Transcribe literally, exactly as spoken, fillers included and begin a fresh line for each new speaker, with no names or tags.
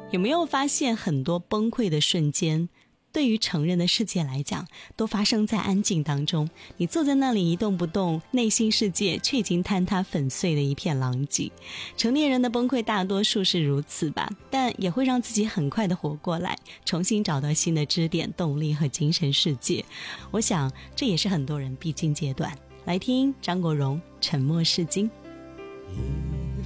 有没有发现很多崩溃的瞬间，对于成人的世界来讲，都发生在安静当中？你坐在那里一动不动，内心世界却已经坍塌粉碎的一片狼藉。成年人的崩溃大多数是如此吧，但也会让自己很快的活过来，重新找到新的支点、动力和精神世界。我想这也是很多人必经阶段。来听张国荣《沉默是金》。
一